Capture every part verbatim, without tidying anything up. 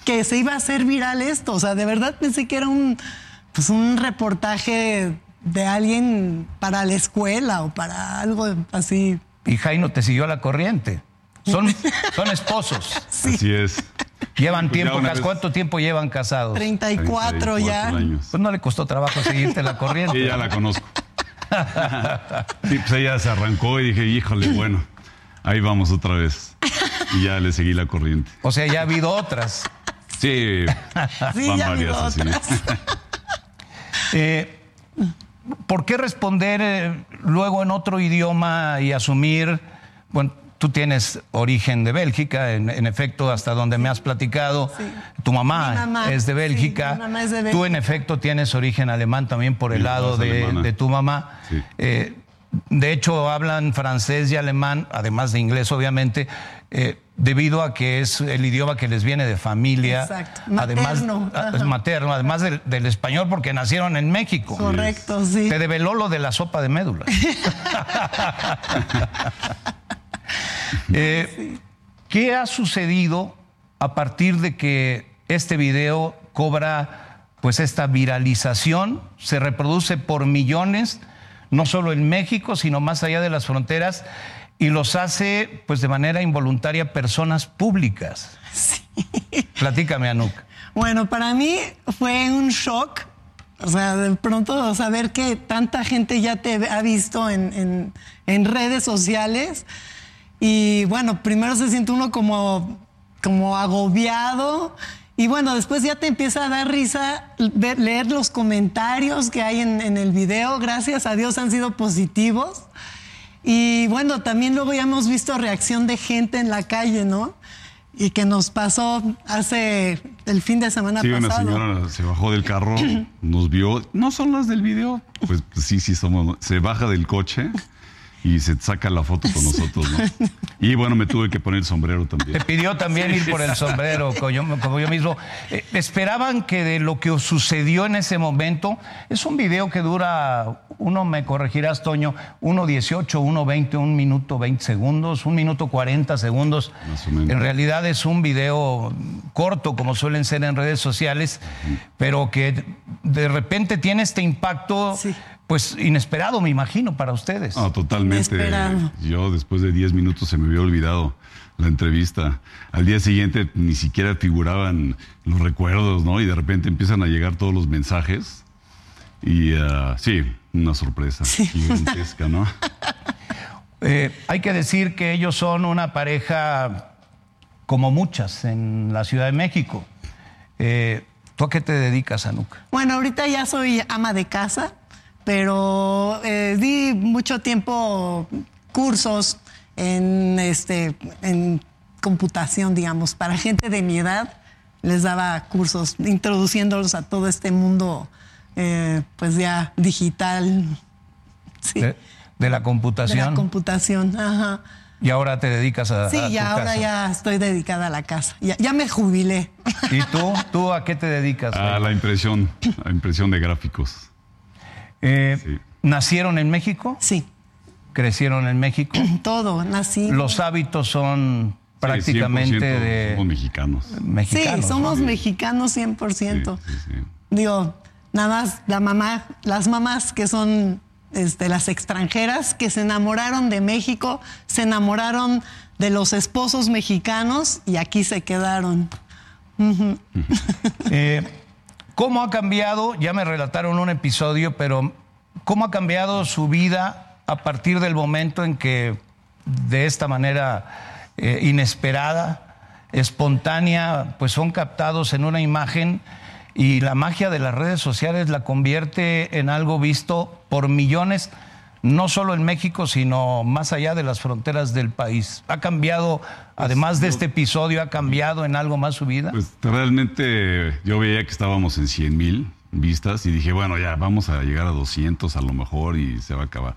que se iba a hacer viral esto. O sea, de verdad pensé que era un, pues un reportaje de alguien para la escuela o para algo así. Y Jaino te siguió la corriente. Son, son esposos. Sí. Así es. Llevan Pues tiempo. vez... ¿Cuánto tiempo llevan casados? treinta y cuatro ya. Años. Pues no le costó trabajo seguirte la corriente. Sí, ya la conozco. Sí, pues ella se arrancó y dije, híjole, bueno, ahí vamos otra vez. Y ya le seguí la corriente. O sea, ya ha habido otras. Sí, sí van ya ha varias habido así. otras. Eh, ¿Por qué responder eh, luego en otro idioma y asumir, bueno, tú tienes origen de Bélgica, en, en efecto, hasta donde me has platicado, sí. tu mamá, mamá es de Bélgica, sí, mi mamá es de Bélgica. Tú en efecto tienes origen alemán también por el sí, lado de, de tu mamá. Sí. Eh, de hecho, hablan francés y alemán, además de inglés, obviamente, eh, debido a que es el idioma que les viene de familia. Exacto. Materno. Además, es materno, además del, del español, porque nacieron en México. Correcto, sí. Te develó lo de la sopa de médula. eh, sí. ¿Qué ha sucedido a partir de que este video cobra pues esta viralización? Se reproduce por millones, no solo en México, sino más allá de las fronteras, y los hace pues de manera involuntaria personas públicas. Sí. Platícame, Anuk. Bueno, para mí fue un shock. O sea, de pronto saber que tanta gente ya te ha visto en, en, en redes sociales. Y bueno, primero se siente uno como, como agobiado. Y bueno, después ya te empieza a dar risa ver, leer los comentarios que hay en, en el video. Gracias a Dios han sido positivos. Y bueno, también luego ya hemos visto reacción de gente en la calle, ¿no? Y que nos pasó hace el fin de semana sí, pasado. Sí, una señora se bajó del carro, nos vio. ¿No son las del video? Pues, pues sí, sí somos. Se baja del coche y se saca la foto con nosotros, ¿no? Y bueno, me tuve que poner el sombrero también. Te pidió también sí, ir por el sombrero, como yo, como yo mismo. Eh, esperaban que de lo que sucedió en ese momento, es un video que dura, uno me corregirás, Toño, uno dieciocho, uno veinte, un minuto veinte segundos, un minuto cuarenta segundos. Más o menos. En realidad es un video corto, como suelen ser en redes sociales, uh-huh. pero que de repente tiene este impacto... Sí. Pues inesperado, me imagino, para ustedes. No, totalmente. Inesperado. Yo después de diez minutos se me había olvidado la entrevista. Al día siguiente ni siquiera figuraban los recuerdos, ¿no? Y de repente empiezan a llegar todos los mensajes. Y uh, sí, una sorpresa sí. gigantesca, ¿no? eh, hay que decir que ellos son una pareja como muchas en la Ciudad de México. Eh, ¿Tú a qué te dedicas, Anuk? Bueno, ahorita ya soy ama de casa. Pero eh, di mucho tiempo cursos en, este, en computación, digamos, para gente de mi edad. Les daba cursos introduciéndolos a todo este mundo, eh, pues ya digital. Sí. De, de la computación. De la computación, ajá. Y ahora te dedicas a, sí, a tu ya ahora casa. ya estoy dedicada a la casa. Ya, ya me jubilé. ¿Y tú? ¿Tú a qué te dedicas? A la impresión, a impresión de gráficos. Eh, sí. ¿Nacieron en México? Sí. ¿Crecieron en México? Todo, nací. ¿Los hábitos son prácticamente sí, de... somos mexicanos. mexicanos? Sí, somos ¿no? mexicanos cien por ciento. Sí, sí, sí. Digo, nada más la mamá, las mamás que son este, las extranjeras, que se enamoraron de México, se enamoraron de los esposos mexicanos y aquí se quedaron. Uh-huh. eh, ¿Cómo ha cambiado? Ya me relataron un episodio, pero ¿cómo ha cambiado su vida a partir del momento en que de esta manera eh, inesperada, espontánea, pues son captados en una imagen y la magia de las redes sociales la convierte en algo visto por millones, no solo en México, sino más allá de las fronteras del país? ¿Ha cambiado, además de este episodio, ha cambiado en algo más su vida? Pues realmente yo veía que estábamos en cien mil vistas y dije, bueno, ya vamos a llegar a doscientos a lo mejor y se va a acabar.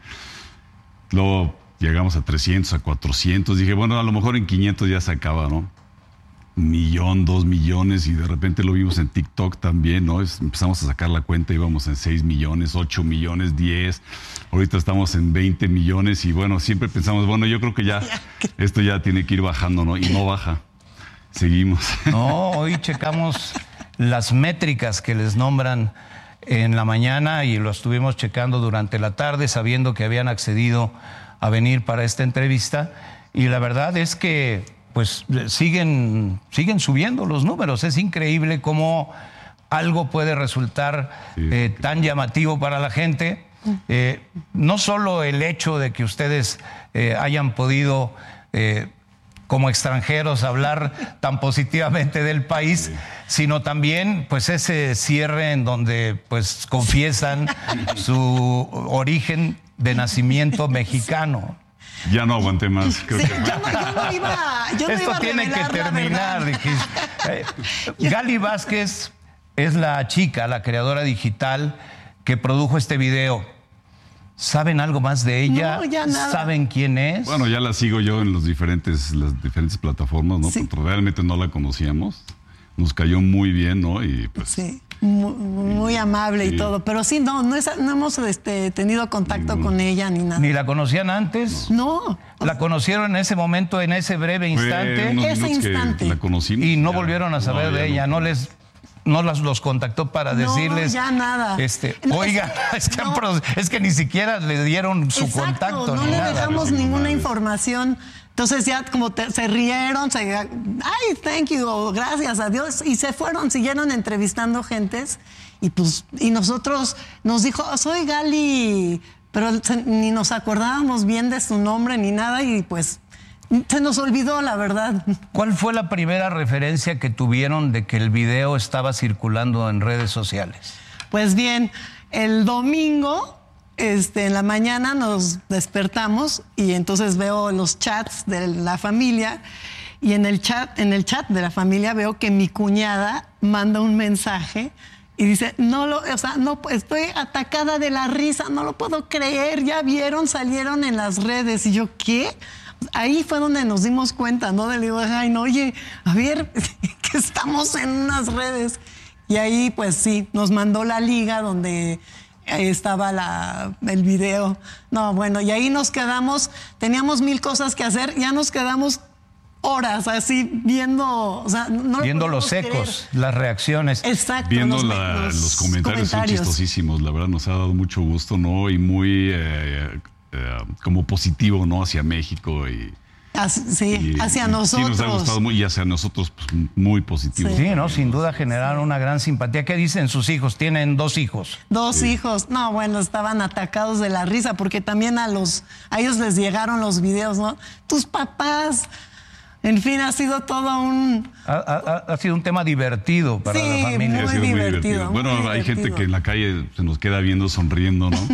Luego llegamos a trescientos, a cuatrocientos. Dije, bueno, a lo mejor en quinientos ya se acaba, ¿no? Un millón, dos millones, y de repente lo vimos en TikTok también, ¿no? Es, empezamos a sacar la cuenta, íbamos en seis millones, ocho millones, diez. Ahorita estamos en veinte millones y bueno, siempre pensamos, bueno, yo creo que ya esto ya tiene que ir bajando, ¿no? Y no baja. Seguimos. No, hoy checamos las métricas que les nombran en la mañana y lo estuvimos checando durante la tarde, sabiendo que habían accedido a venir para esta entrevista. Y la verdad es que pues siguen, siguen subiendo los números. Es increíble cómo algo puede resultar sí. eh, tan llamativo para la gente. Eh, no solo el hecho de que ustedes eh, hayan podido... Eh, como extranjeros hablar tan positivamente del país, sí. sino también pues ese cierre en donde pues confiesan su origen de nacimiento mexicano. Ya no aguanté más. Creo Sí, que... yo, no, yo no iba, yo no Esto iba a tiene que terminar. Eh, Gali Vázquez es la chica, la creadora digital que produjo este video. ¿Saben algo más de ella? No, ya nada. ¿Saben quién es? Bueno, ya la sigo yo en los diferentes, las diferentes plataformas, ¿no? Sí. Porque realmente no la conocíamos. Nos cayó muy bien, ¿no? Y pues... Sí, muy, muy amable Sí. y todo. Pero sí, no, no, es, no hemos este, tenido contacto Ningún. con ella ni nada. ¿Ni la conocían antes? No. ¿La conocieron en ese momento, en ese breve Fue instante? unos Ese minutos que instante. la conocimos. Y no Ya. volvieron a saber No, de ya ella, no, no. les... No las los contactó para No, decirles. ya nada. Este, No, oiga, es es que- que, no. pro- es que ni siquiera le dieron su Exacto, contacto no ni le nada. dejamos Sí, ninguna madre. información. Entonces ya como te- se rieron, se, ay, thank you, o gracias a Dios, y se fueron, siguieron entrevistando gentes, y pues, y nosotros nos dijo, soy Gali, pero se- ni nos acordábamos bien de su nombre ni nada, y pues se nos olvidó, la verdad. ¿Cuál fue la primera referencia que tuvieron de que el video estaba circulando en redes sociales? Pues bien, el domingo, este, en la mañana nos despertamos y entonces veo los chats de la familia y en el chat, en el chat de la familia veo que mi cuñada manda un mensaje y dice, no lo, o sea, no, estoy atacada de la risa, no lo puedo creer, ya vieron, salieron en las redes. Y yo, ¿qué? Ahí fue donde nos dimos cuenta, ¿no? Le digo, ay, no, oye, a ver, que estamos en unas redes. Y ahí, pues sí, nos mandó la liga donde estaba la, el video. No, bueno, y ahí nos quedamos, teníamos mil cosas que hacer, ya nos quedamos horas así viendo, o sea, no lo Viendo los podíamos ecos, las reacciones. creer. Exacto. Viendo los, la- los los, comentarios, son chistosísimos, la verdad nos ha dado mucho gusto, ¿no? Y muy eh, eh, como positivo, ¿no? Hacia México y... Así- sí, y- hacia y nosotros. Sí, nos ha gustado muy, y hacia nosotros pues, muy positivo. Sí. Sí, ¿no? Sin duda generaron una gran simpatía. ¿Qué dicen sus hijos? Tienen dos hijos. Dos hijos. No, bueno, estaban atacados de la risa porque también a los a ellos les llegaron los videos, ¿no? Tus papás. En fin, ha sido todo un... Ha, ha- ha sido un tema divertido para Sí, la familia. Ha muy sido divertido, Bueno, muy hay gente divertido. que en la calle se nos queda viendo, sonriendo, ¿no?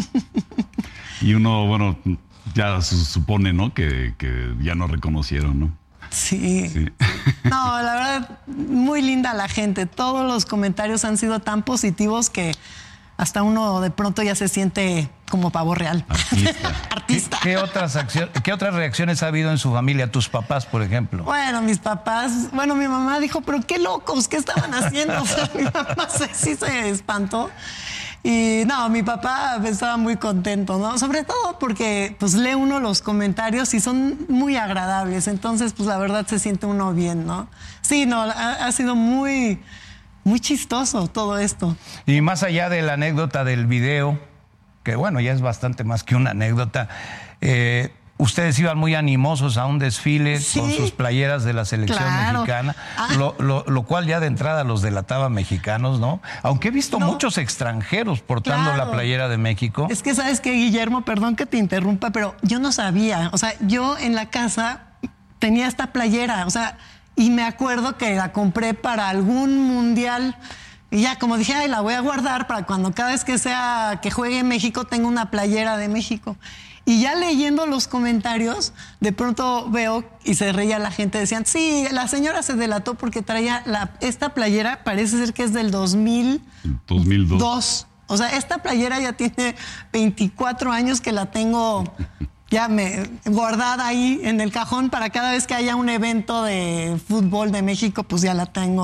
Y uno, bueno, ya se supone, ¿no? Que, que ya nos reconocieron, ¿no? Sí. Sí. No, la verdad, muy linda la gente. Todos los comentarios han sido tan positivos que hasta uno de pronto ya se siente como pavo real. Artista. Artista. ¿Qué otras, accio- ¿Qué otras reacciones ha habido en su familia? Tus papás, por ejemplo. Bueno, mis papás, bueno, mi mamá dijo, pero qué locos, ¿qué estaban haciendo? O sea, mi mamá se- sí se espantó. Y no, mi papá estaba muy contento, ¿no? Sobre todo porque pues lee uno los comentarios y son muy agradables. Entonces, pues la verdad se siente uno bien, ¿no? Sí, no, ha, ha sido muy, muy chistoso todo esto. Y más allá de la anécdota del video, que bueno, ya es bastante más que una anécdota, eh, ustedes iban muy animosos a un desfile Sí. con sus playeras de la selección Claro. mexicana, Ah. lo, lo- lo cual ya de entrada los delataba mexicanos, ¿no? Aunque he visto No. muchos extranjeros portando Claro. la playera de México. Es que sabes que, Guillermo, perdón que te interrumpa, pero yo no sabía. O sea, yo en la casa tenía esta playera, o sea, y me acuerdo que la compré para algún mundial. Y ya, como dije, ay, la voy a guardar para cuando cada vez que sea que juegue México tenga una playera de México. Y ya leyendo los comentarios, de pronto veo y se reía la gente, decían, sí, la señora se delató porque traía la, esta playera, parece ser que es del dos mil dos mil dos. Dos. O sea, esta playera ya tiene veinticuatro años que la tengo ya me guardada ahí en el cajón para cada vez que haya un evento de fútbol de México, pues ya la tengo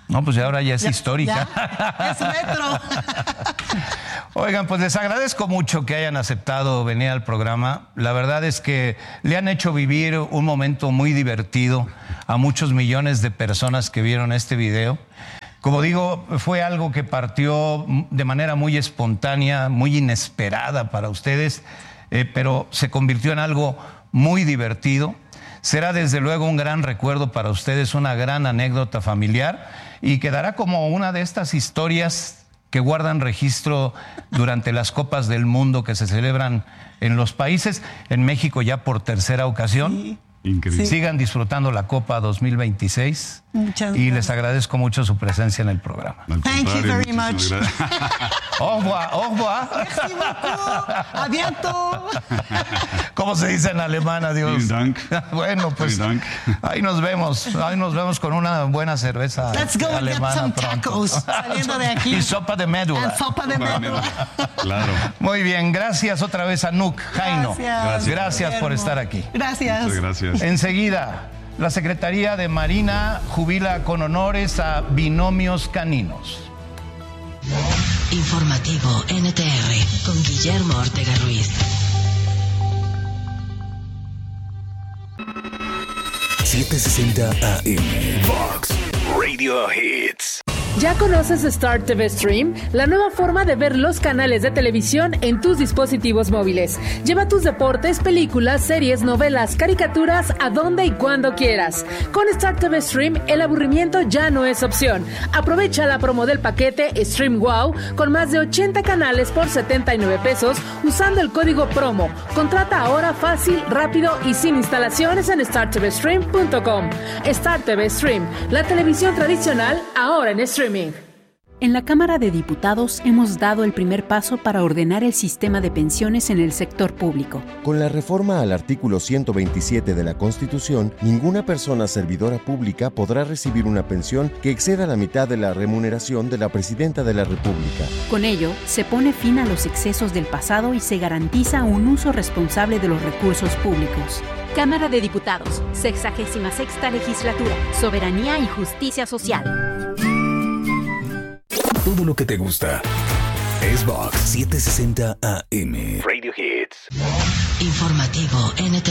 No, pues ya ahora ya es Ya- histórica. ya, es retro. Oigan, pues les agradezco mucho que hayan aceptado venir al programa. La verdad es que le han hecho vivir un momento muy divertido a muchos millones de personas que vieron este video. Como digo, fue algo que partió de manera muy espontánea, muy inesperada para ustedes, eh, pero se convirtió en algo muy divertido. Será desde luego un gran recuerdo para ustedes, una gran anécdota familiar y quedará como una de estas historias que guardan registro durante las Copas del Mundo que se celebran en los países, en México ya por tercera ocasión. Sí. Increíble. Sí. Sigan disfrutando la Copa dos mil veintiséis. Muchas y les gracias. agradezco mucho su presencia en el programa. Al Thank you contrario, very muchísimas much. gracias. Au revoir, au revoir. Merci beaucoup. A bientôt. ¿Cómo se dice en alemán? Adiós. Vielen Dank. Bueno, pues Vielen Dank. ahí nos vemos. Ahí nos vemos con una buena cerveza Let's go and get alemana some pronto. tacos saliendo de aquí. Y sopa de médula. And sopa de médula. Claro. Muy bien, gracias otra vez a Nuk Jaino. Gracias. Gracias por Guillermo. estar aquí. Gracias. Muchas gracias. Enseguida, la Secretaría de Marina jubila con honores a binomios caninos. Informativo N T R con Guillermo Ortega Ruiz. setecientos sesenta A M Vox Radio Hits. ¿Ya conoces Star T V Stream? La nueva forma de ver los canales de televisión en tus dispositivos móviles. Lleva tus deportes, películas, series, novelas, caricaturas a donde y cuando quieras. Con Star T V Stream, el aburrimiento ya no es opción. Aprovecha la promo del paquete Stream Wow con más de ochenta canales por setenta y nueve pesos usando el código promo. Contrata ahora fácil, rápido y sin instalaciones en star t v stream punto com. Star T V Stream, la televisión tradicional ahora en streaming. En la Cámara de Diputados hemos dado el primer paso para ordenar el sistema de pensiones en el sector público. Con la reforma al artículo ciento veintisiete de la Constitución, ninguna persona servidora pública podrá recibir una pensión que exceda la mitad de la remuneración de la Presidenta de la República. Con ello, se pone fin a los excesos del pasado y se garantiza un uso responsable de los recursos públicos. Cámara de Diputados, sexagésima sexta legislatura, soberanía y justicia social. Todo lo que te gusta es Vox setecientos sesenta A M Radio Hits. Informativo N T